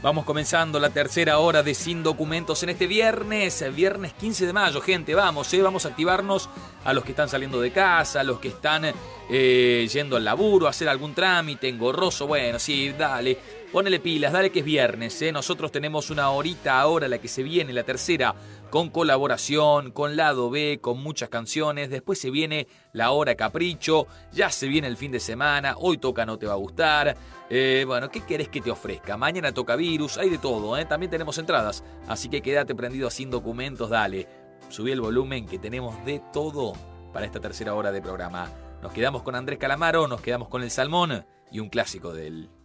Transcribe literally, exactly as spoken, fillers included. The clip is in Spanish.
Vamos comenzando la tercera hora de Sin Documentos en este viernes, viernes quince de mayo, gente, vamos, eh, vamos a activarnos a los que están saliendo de casa, a los que están eh, yendo al laburo, a hacer algún trámite engorroso, bueno, sí, dale, ponele pilas, dale que es viernes, eh. Nosotros tenemos una horita ahora, la que se viene, la tercera, con colaboración, con lado B, con muchas canciones, después se viene la hora capricho, ya se viene el fin de semana, hoy toca No Te Va a Gustar, eh, bueno, ¿qué querés que te ofrezca? Mañana toca Virus, hay de todo, ¿eh? También tenemos entradas, así que quédate prendido a Sin Documentos, dale, subí el volumen que tenemos de todo para esta tercera hora de programa. Nos quedamos con Andrés Calamaro, nos quedamos con El Salmón y un clásico de él.